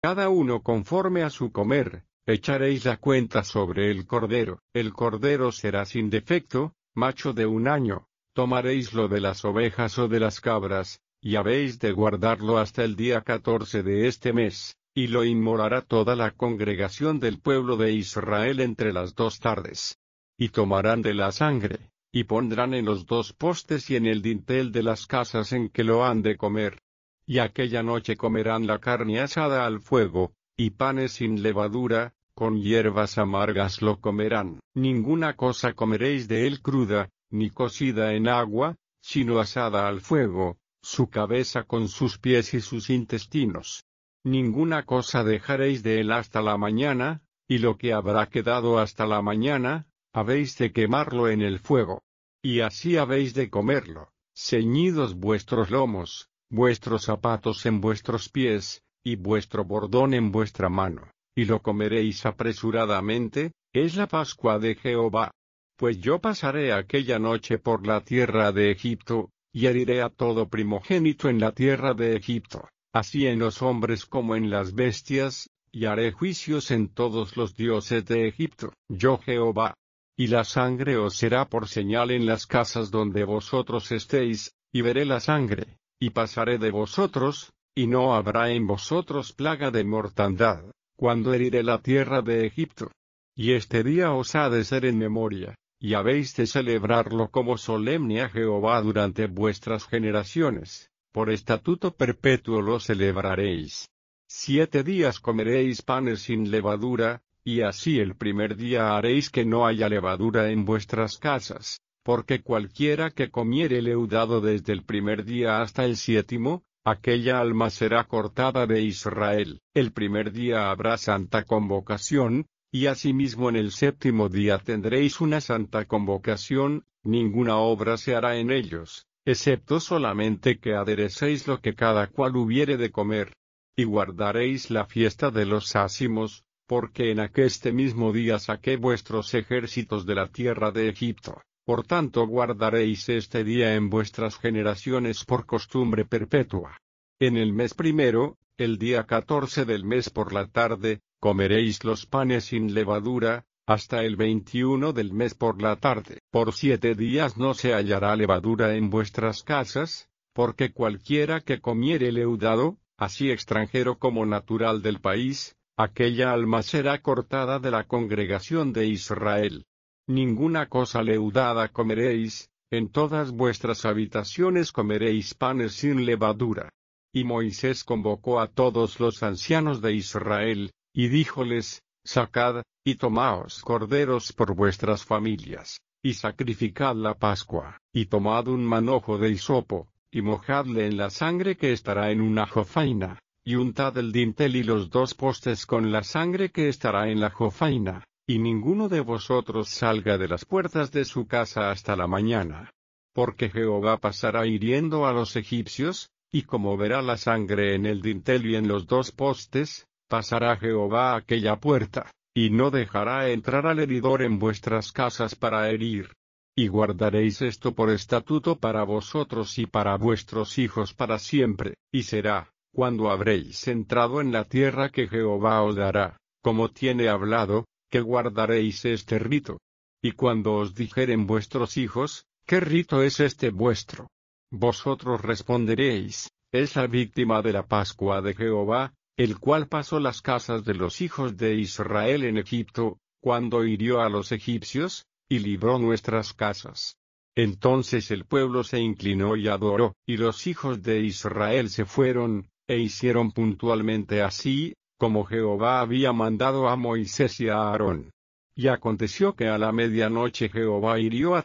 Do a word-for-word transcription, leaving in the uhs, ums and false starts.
cada uno conforme a su comer, echaréis la cuenta sobre el cordero. El cordero será sin defecto, macho de un año. Tomaréis lo de las ovejas o de las cabras, y habéis de guardarlo hasta el día catorce de este mes, y lo inmolará toda la congregación del pueblo de Israel entre las dos tardes. Y tomarán de la sangre, y pondrán en los dos postes y en el dintel de las casas en que lo han de comer. Y aquella noche comerán la carne asada al fuego, y panes sin levadura, con hierbas amargas lo comerán. Ninguna cosa comeréis de él cruda, ni cocida en agua, sino asada al fuego, su cabeza con sus pies y sus intestinos. Ninguna cosa dejaréis de él hasta la mañana, y lo que habrá quedado hasta la mañana, habéis de quemarlo en el fuego. Y así habéis de comerlo, ceñidos vuestros lomos, vuestros zapatos en vuestros pies, y vuestro bordón en vuestra mano, y lo comeréis apresuradamente, es la Pascua de Jehová. Pues yo pasaré aquella noche por la tierra de Egipto, y heriré a todo primogénito en la tierra de Egipto, así en los hombres como en las bestias, y haré juicios en todos los dioses de Egipto, yo Jehová. Y la sangre os será por señal en las casas donde vosotros estéis, y veré la sangre, y pasaré de vosotros, y no habrá en vosotros plaga de mortandad, cuando heriré la tierra de Egipto. Y este día os ha de ser en memoria, y habéis de celebrarlo como solemne a Jehová durante vuestras generaciones, por estatuto perpetuo lo celebraréis. Siete días comeréis panes sin levadura, y así el primer día haréis que no haya levadura en vuestras casas, porque cualquiera que comiere leudado desde el primer día hasta el siétimo, aquella alma será cortada de Israel. El primer día habrá santa convocación, y asimismo en el séptimo día tendréis una santa convocación, ninguna obra se hará en ellos, excepto solamente que aderecéis lo que cada cual hubiere de comer. Y guardaréis la fiesta de los ázimos, porque en aqueste mismo día saqué vuestros ejércitos de la tierra de Egipto, por tanto guardaréis este día en vuestras generaciones por costumbre perpetua. En el mes primero, el día catorce del mes por la tarde, comeréis los panes sin levadura, hasta el veintiuno del mes por la tarde. Por siete días no se hallará levadura en vuestras casas, porque cualquiera que comiere leudado, así extranjero como natural del país, aquella alma será cortada de la congregación de Israel. Ninguna cosa leudada comeréis, en todas vuestras habitaciones comeréis panes sin levadura. Y Moisés convocó a todos los ancianos de Israel, y díjoles, sacad, y tomaos corderos por vuestras familias, y sacrificad la Pascua, y tomad un manojo de hisopo, y mojadle en la sangre que estará en una jofaina, y untad el dintel y los dos postes con la sangre que estará en la jofaina, y ninguno de vosotros salga de las puertas de su casa hasta la mañana. Porque Jehová pasará hiriendo a los egipcios, y como verá la sangre en el dintel y en los dos postes, pasará Jehová a aquella puerta, y no dejará entrar al heridor en vuestras casas para herir. Y guardaréis esto por estatuto para vosotros y para vuestros hijos para siempre, y será, cuando habréis entrado en la tierra que Jehová os dará, como tiene hablado, que guardaréis este rito. Y cuando os dijeren vuestros hijos, ¿qué rito es este vuestro? Vosotros responderéis, es la víctima de la Pascua de Jehová, el cual pasó las casas de los hijos de Israel en Egipto, cuando hirió a los egipcios, y libró nuestras casas. Entonces el pueblo se inclinó y adoró, y los hijos de Israel se fueron, e hicieron puntualmente así, como Jehová había mandado a Moisés y a Aarón. Y aconteció que a la medianoche Jehová hirió a